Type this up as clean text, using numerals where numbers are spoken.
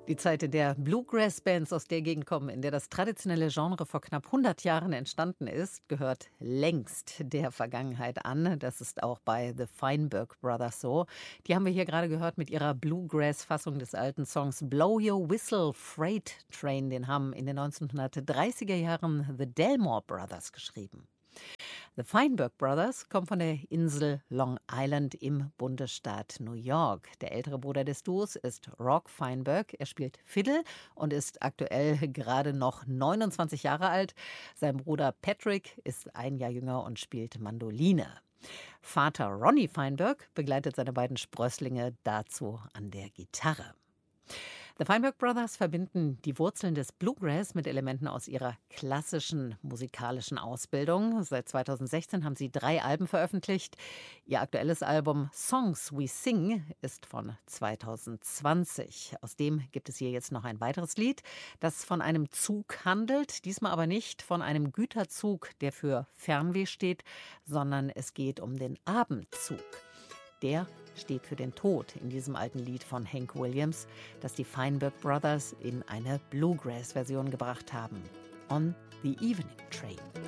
Die Zeit, in der Bluegrass-Bands aus der Gegend kommen, in der das traditionelle Genre vor knapp 100 Jahren entstanden ist, gehört längst der Vergangenheit an. Das ist auch bei The Feinberg Brothers so. Die haben wir hier gerade gehört mit ihrer Bluegrass-Fassung des alten Songs Blow Your Whistle Freight Train. Den haben in den 1930er Jahren The Delmore Brothers geschrieben. The Feinberg Brothers kommen von der Insel Long Island im Bundesstaat New York. Der ältere Bruder des Duos ist Rock Feinberg. Er spielt Fiddle und ist aktuell gerade noch 29 Jahre alt. Sein Bruder Patrick ist ein Jahr jünger und spielt Mandoline. Vater Ronnie Feinberg begleitet seine beiden Sprösslinge dazu an der Gitarre. The Feinberg Brothers verbinden die Wurzeln des Bluegrass mit Elementen aus ihrer klassischen musikalischen Ausbildung. Seit 2016 haben sie 3 Alben veröffentlicht. Ihr aktuelles Album Songs We Sing ist von 2020. Aus dem gibt es hier jetzt noch ein weiteres Lied, das von einem Zug handelt. Diesmal aber nicht von einem Güterzug, der für Fernweh steht, sondern es geht um den Abendzug. Der steht für den Tod in diesem alten Lied von Hank Williams, das die Feinberg Brothers in eine Bluegrass-Version gebracht haben. On the Evening Train.